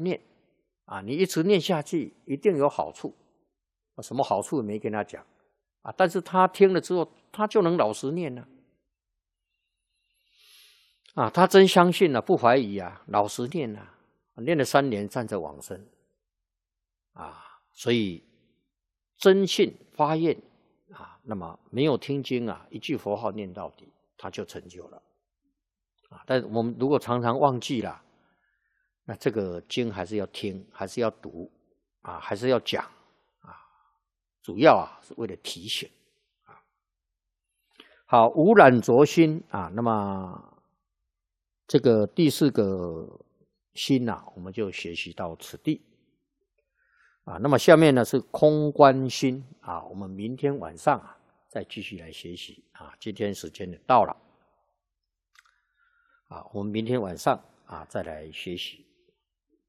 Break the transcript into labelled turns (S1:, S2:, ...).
S1: 念啊，你一直念下去，一定有好处。什么好处也没跟他讲啊，但是他听了之后，他就能老实念了啊，他真相信了，不怀疑啊，老实念了，念了3年，站着往生啊，所以真信发愿啊，那么没有听经啊，一句佛号念到底，他就成就了啊。但是我们如果常常忘记了，那这个经还是要听，还是要读啊，还是要讲啊，主要啊是为了提醒啊。好，无染浊心啊，那么这个第4个心啊，我们就学习到此地啊。那么下面呢是空观心啊，我们明天晚上啊再继续来学习啊。今天时间也到了啊，我们明天晚上啊再来学习。